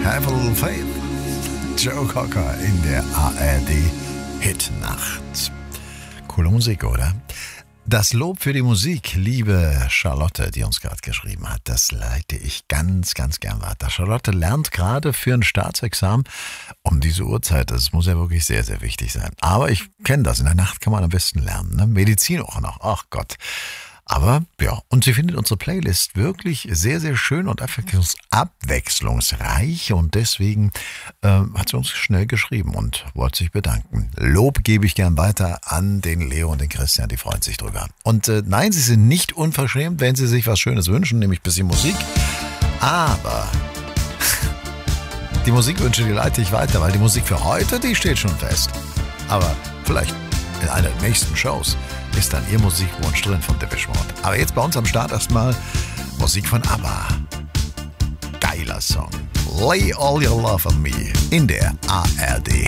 Have a little faith. Joe Cocker in der ARD Hitnacht. Coole Musik, oder? Das Lob für die Musik, liebe Charlotte, die uns gerade geschrieben hat, das leite ich ganz, ganz gern weiter. Charlotte lernt gerade für ein Staatsexamen um diese Uhrzeit. Das muss ja wirklich sehr, sehr wichtig sein. Aber ich kenne das, in der Nacht kann man am besten lernen. Ne? Medizin auch noch, ach Gott. Aber ja, und sie findet unsere Playlist wirklich sehr, sehr schön und abwechslungsreich und deswegen hat sie uns schnell geschrieben und wollte sich bedanken. Lob gebe ich gern weiter an den Leo und den Christian, die freuen sich drüber. Und nein, sie sind nicht unverschämt, wenn sie sich was Schönes wünschen, nämlich ein bisschen Musik, aber die Musikwünsche, die leite ich weiter, weil die Musik für heute, die steht schon fest. Aber vielleicht in einer der nächsten Shows ist dann ihr Musikwunsch drin von Depeche Mode. Aber jetzt bei uns am Start erstmal Musik von ABBA. Geiler Song. Lay All Your Love on Me in der ARD